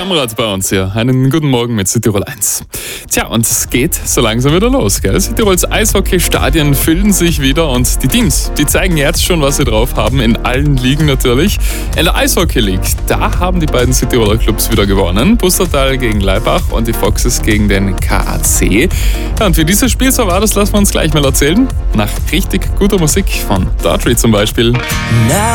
Kamrat bei uns hier. Einen guten Morgen mit Südtirol 1. Tja, und es geht so langsam wieder los, gell? Südtirols Eishockeystadien füllen sich wieder und die Teams, die zeigen jetzt schon, was sie drauf haben, in allen Ligen natürlich. In der Eishockey League, da haben die beiden Südtiroler Clubs wieder gewonnen. Pustertal gegen Laibach und die Foxes gegen den KAC. Ja, und wie dieses Spiel so war, das lassen wir uns gleich mal erzählen. Nach richtig guter Musik von Daughtry zum Beispiel.